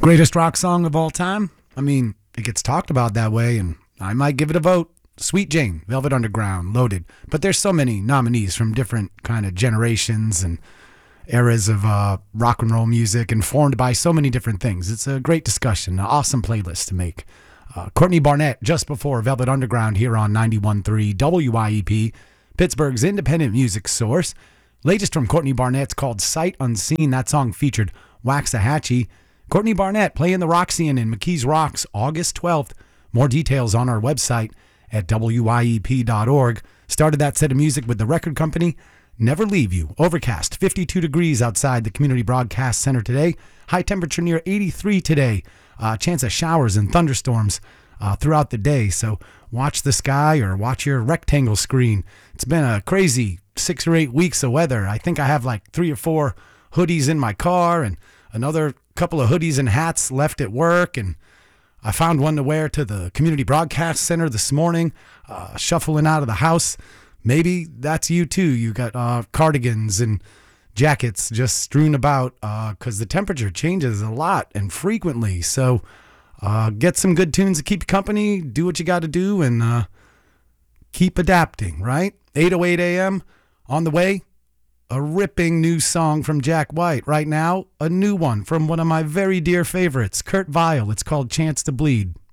Greatest rock song of all time? I mean, it gets talked about that way, and I might give it a vote. Sweet Jane, Velvet Underground, Loaded. But there's so many nominees from different kind of generations and eras of rock and roll music, informed by so many different things. It's a great discussion, an awesome playlist to make. Courtney Barnett, just before Velvet Underground here on 91.3 WIEP, Pittsburgh's independent music source. Latest from Courtney Barnett's called Sight Unseen. That song featured Waxahachie. Courtney Barnett playing the Roxy-Inn in McKees Rocks August 12th. More details on our website at WIEP.org. Started that set of music with the record company Never Leave You. Overcast, 52 degrees outside the Community Broadcast Center today. High temperature near 83 today. Chance of showers and thunderstorms throughout the day. So watch the sky or watch your rectangle screen. It's been a crazy 6 or 8 weeks of weather. I think I have like 3 or 4 hoodies in my car and another couple of hoodies and hats left at work. And I found one to wear to the Community Broadcast Center this morning, shuffling out of the house. Maybe that's you too. You got cardigans and jackets just strewn about because the temperature changes a lot and frequently. So get some good tunes to keep you company, do what you got to do, and keep adapting, right? 8:08 a.m. on the way. A ripping new song from Jack White. Right now, a new one from one of my very dear favorites, Kurt Vile. It's called Chance to Bleed.